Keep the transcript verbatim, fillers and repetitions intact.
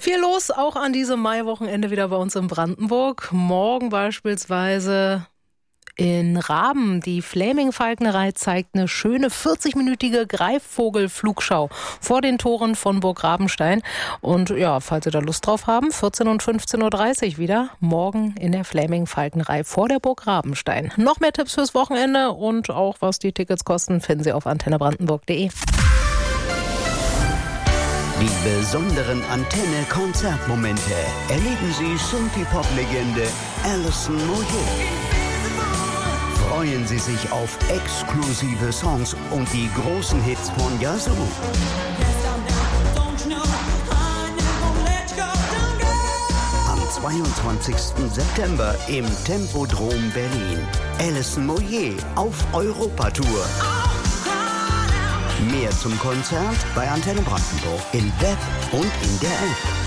Viel los auch an diesem Maiwochenende wieder bei uns in Brandenburg. Morgen beispielsweise in Raben. Die Fläming-Falknerei zeigt eine schöne vierzig-minütige Greifvogelflugschau vor den Toren von Burg Rabenstein. Und ja, falls Sie da Lust drauf haben, vierzehn und fünfzehn Uhr dreißig wieder morgen in der Fläming-Falknerei vor der Burg Rabenstein. Noch mehr Tipps fürs Wochenende und auch was die Tickets kosten, finden Sie auf antenne brandenburg punkt de. Die besonderen Antenne-Konzertmomente erleben Sie Synthie-Pop-Legende Alison Moyet. Freuen Sie sich auf exklusive Songs und die großen Hits von Yazoo. Am zweiundzwanzigsten September im Tempodrom Berlin. Alison Moyet auf Europatour. Mehr zum Konzert bei Antenne Brandenburg im Web und in der App.